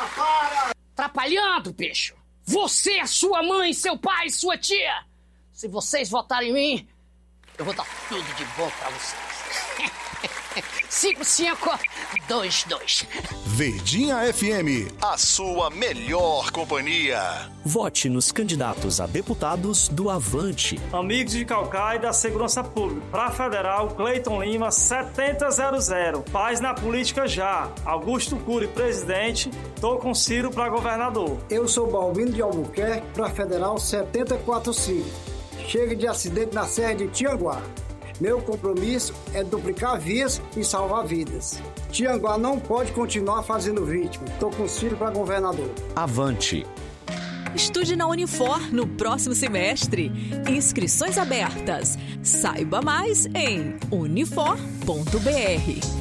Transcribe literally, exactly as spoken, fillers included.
para! Atrapalhando, bicho! Você, sua mãe, seu pai, sua tia! Se vocês votarem em mim, eu vou dar tudo de bom pra vocês. cinco cinco dois dois. Verdinha F M, a sua melhor companhia. Vote nos candidatos a deputados do Avante. Amigos de Caucaia da Segurança Pública. Para Federal, Cleiton Lima, setenta zero zero. Paz na política já. Augusto Cury, presidente. Tô com Ciro para governador. Eu sou Balbino de Albuquerque, para Federal setenta e quatro cinco. Chega de acidente na Serra de Tianguá. Meu compromisso é duplicar vias e salvar vidas. Tianguá não pode continuar fazendo vítima. Estou com Ciro para governador. Avante. Estude na Unifor no próximo semestre. Inscrições abertas. Saiba mais em unifor ponto br.